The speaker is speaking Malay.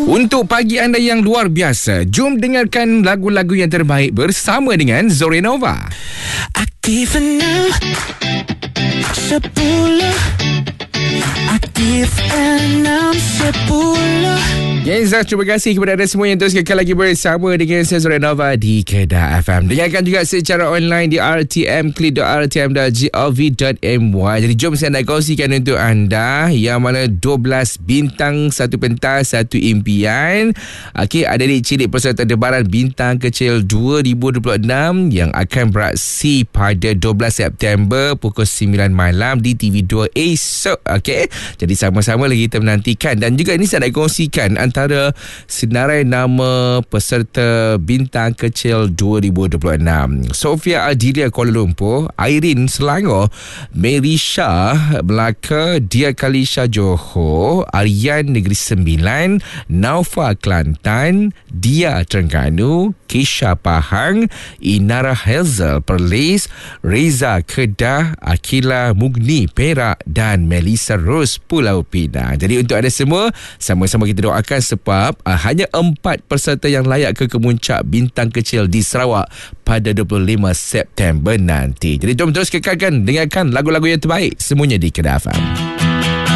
Untuk pagi anda yang luar biasa, jom dengarkan lagu-lagu yang terbaik bersama dengan Zorenova. Aktif 6 10 Aktif 6 10. Genza, terima kasih kepada anda semua yang terus kekal lagi bersama dengan saya Zorenova di Kedah FM. Dengarkan juga secara online di rtm.klik.rtm.gov.my. Jadi jom saya nak kongsikan untuk anda yang mana 12 bintang, satu pentas, satu impian. Okey, ada cilik peserta debaran bintang kecil 2026 yang akan beraksi pada 12 September pukul 9 malam di TV2 esok. Okey, jadi sama-sama lagi kita menantikan. Dan juga ini saya nak kongsikan antara senarai nama peserta bintang kecil 2026. Sofia Adilia Kuala Lumpur, Irene Selangor, Mary Shah Melaka, Dia Kalisha Johor, Aryan Negeri Sembilan, Naufa Kelantan, Dia Terengganu, Kesha Pahang, Inara Hazel Perlis, Reza Kedah, Akila Mugni Perak dan Melissa Rose Pulau Pinang. Jadi untuk anda semua, sama-sama kita doakan sebab hanya 4 peserta yang layak ke kemuncak bintang kecil di Sarawak pada 25 September nanti. Jadi jom terus kekalkan, dengarkan lagu-lagu yang terbaik semuanya di Kedah FM.